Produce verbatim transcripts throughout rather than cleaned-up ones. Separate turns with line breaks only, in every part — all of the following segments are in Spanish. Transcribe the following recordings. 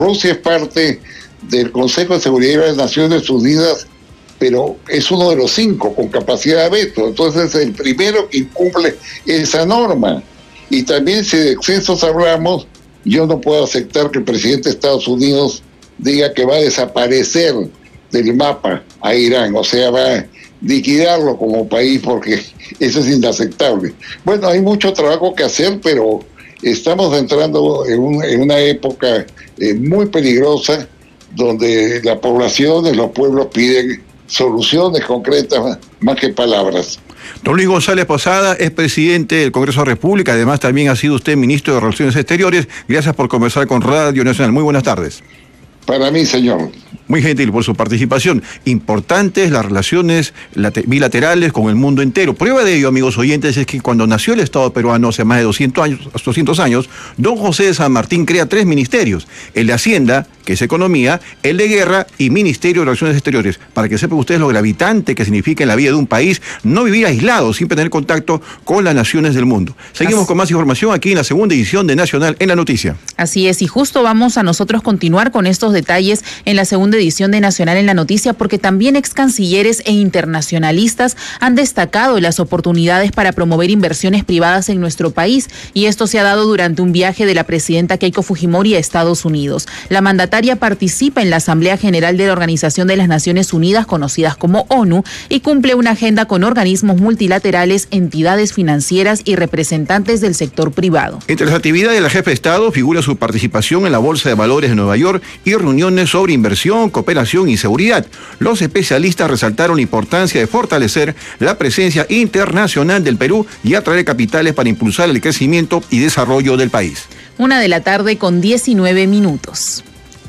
Rusia es parte del Consejo de Seguridad de las Naciones Unidas, pero es uno de los cinco con capacidad de veto, entonces es el primero que incumple esa norma. Y también si de excesos hablamos, yo no puedo aceptar que el presidente de Estados Unidos diga que va a desaparecer del mapa a Irán, o sea, va a liquidarlo como país, porque eso es inaceptable. Bueno, hay mucho trabajo que hacer, pero estamos entrando en, un, en una época eh, muy peligrosa, donde la población y los pueblos piden soluciones concretas más que palabras.
Don Luis González Posada es presidente del Congreso de la República, además también ha sido usted ministro de Relaciones Exteriores. Gracias por conversar con Radio Nacional. Muy buenas tardes.
Para mí, señor.
Muy gentil por su participación. Importantes las relaciones bilaterales con el mundo entero. Prueba de ello, amigos oyentes, es que cuando nació el Estado peruano hace más de doscientos años, doscientos años, don José de San Martín crea tres ministerios: el de Hacienda, que es Economía, el de Guerra y Ministerio de Relaciones Exteriores, para que sepan ustedes lo gravitante que significa en la vida de un país no vivir aislado, siempre tener contacto con las naciones del mundo. Seguimos Así. con más información aquí en la segunda edición de Nacional en la Noticia.
Así es, y justo vamos a nosotros continuar con estos detalles en la segunda edición de Nacional en la Noticia, porque también ex cancilleres e internacionalistas han destacado las oportunidades para promover inversiones privadas en nuestro país, y esto se ha dado durante un viaje de la presidenta Keiko Fujimori a Estados Unidos. La mandataria participa en la Asamblea General de la Organización de las Naciones Unidas, conocidas como ONU, y cumple una agenda con organismos multilaterales, entidades financieras y representantes del sector privado.
Entre las actividades de la jefa de Estado figura su participación en la Bolsa de Valores de Nueva York y reuniones sobre inversión, cooperación y seguridad. Los especialistas resaltaron la importancia de fortalecer la presencia internacional del Perú y atraer capitales para impulsar el crecimiento y desarrollo del país.
Una de la tarde con diecinueve minutos.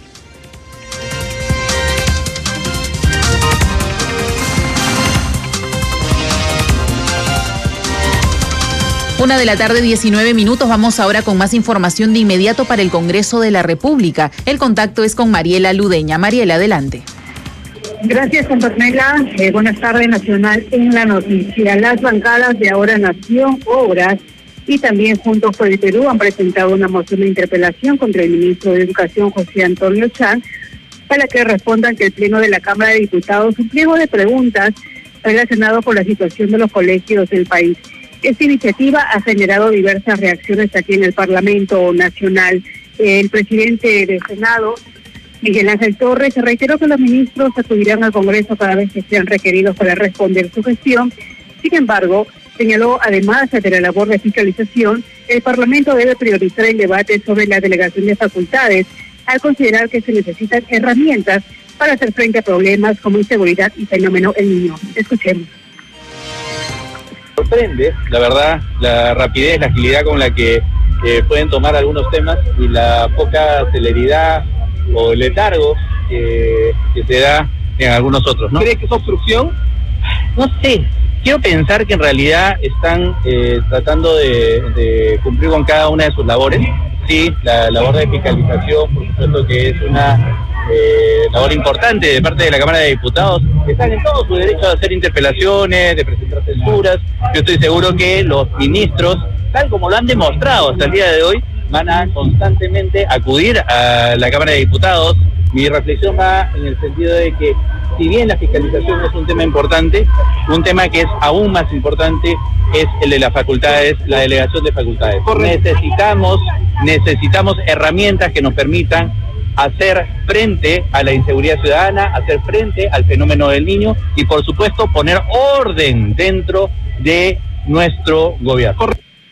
Una de la tarde, diecinueve minutos. Vamos ahora con más información de inmediato para el Congreso de la República. El contacto es con Mariela Ludeña. Mariela, adelante.
Gracias, Antonella. Eh, buenas tardes, Nacional en la Noticia. Las bancadas de Ahora Nación, Obras y también Juntos por el Perú han presentado una moción de interpelación contra el ministro de Educación, José Antonio Chang, para que respondan que el Pleno de la Cámara de Diputados un pliego de preguntas relacionado con la situación de los colegios del país. Esta iniciativa ha generado diversas reacciones aquí en el Parlamento Nacional. El presidente del Senado, Miguel Ángel Torres, reiteró que los ministros acudirán al Congreso cada vez que sean requeridos para responder su gestión. Sin embargo, señaló, además de la labor de fiscalización, el Parlamento debe priorizar el debate sobre la delegación de facultades, al considerar que se necesitan herramientas para hacer frente a problemas como inseguridad y fenómeno El Niño. Escuchemos.
Sorprende, la verdad, la rapidez, la agilidad con la que eh, pueden tomar algunos temas y la poca celeridad o letargo que, que se da en algunos otros, ¿no? ¿Cree que es obstrucción? No sé, quiero pensar que en realidad están eh, tratando de, de cumplir con cada una de sus labores. Sí, la labor de fiscalización, por supuesto que es una eh, labor importante de parte de la Cámara de Diputados. Están en todo su derecho de hacer interpelaciones, de presentar censuras. Yo estoy seguro que los ministros, tal como lo han demostrado hasta el día de hoy, van a constantemente acudir a la Cámara de Diputados. Mi reflexión va en el sentido de que, si bien la fiscalización es un tema importante, un tema que es aún más importante es el de las facultades, la delegación de facultades. Necesitamos, necesitamos herramientas que nos permitan hacer frente a la inseguridad ciudadana, hacer frente al fenómeno del niño y, por supuesto, poner orden dentro de nuestro gobierno.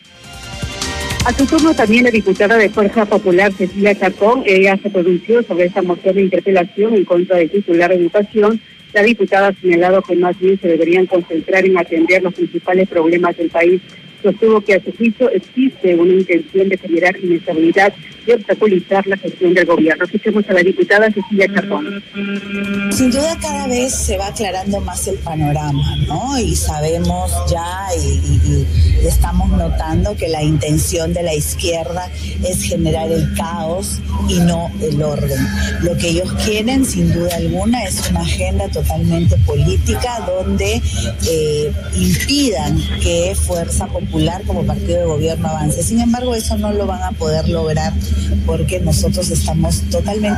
A su turno también la diputada de Fuerza Popular, Cecilia Chacón, ella se pronunció sobre esta moción de interpelación en contra del titular de Educación. La diputada ha señalado que más bien se deberían concentrar en atender los principales problemas del país. Sostuvo que a su juicio existe una intención de generar inestabilidad y obstaculizar la gestión del gobierno. Escuchemos a la diputada Cecilia Chacón.
Sin duda cada vez se va aclarando más el panorama, ¿no? Y sabemos ya y, y, y estamos notando que la intención de la izquierda es generar el caos y no el orden. Lo que ellos quieren, sin duda alguna, es una agenda totalmente política donde eh, impidan que Fuerza Popular como partido de gobierno avance. Sin embargo, eso no lo van a poder lograr porque nosotros estamos totalmente